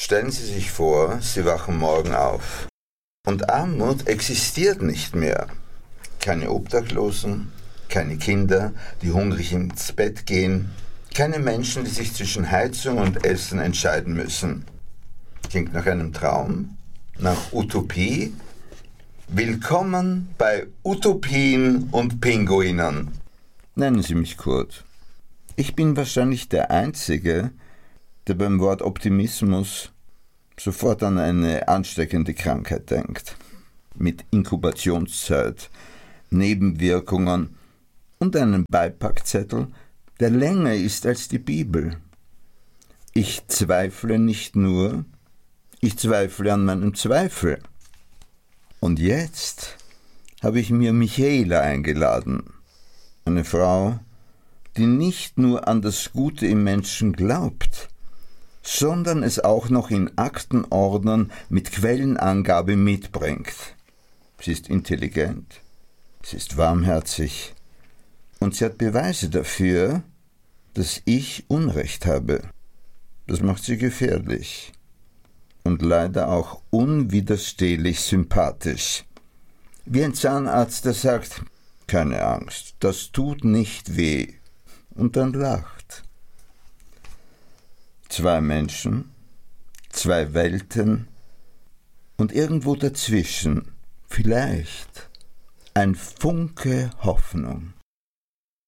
Stellen Sie sich vor, Sie wachen morgen auf. Und Armut existiert nicht mehr. Keine Obdachlosen, keine Kinder, die hungrig ins Bett gehen, keine Menschen, die sich zwischen Heizung und Essen entscheiden müssen. Klingt nach einem Traum? Nach Utopie? Willkommen bei Utopien und Pinguinen. Nennen Sie mich Kurt. Ich bin wahrscheinlich der Einzige, der beim Wort Optimismus sofort an eine ansteckende Krankheit denkt. Mit Inkubationszeit, Nebenwirkungen und einem Beipackzettel, der länger ist als die Bibel. Ich zweifle nicht nur, ich zweifle an meinem Zweifel. Und jetzt habe ich mir Michaela eingeladen, eine Frau, die nicht nur an das Gute im Menschen glaubt, sondern es auch noch in Aktenordnern mit Quellenangabe mitbringt. Sie ist intelligent, sie ist warmherzig und sie hat Beweise dafür, dass ich Unrecht habe. Das macht sie gefährlich und leider auch unwiderstehlich sympathisch. Wie ein Zahnarzt, der sagt, keine Angst, das tut nicht weh, und dann lacht. 2 Menschen, 2 Welten und irgendwo dazwischen vielleicht ein Funke Hoffnung.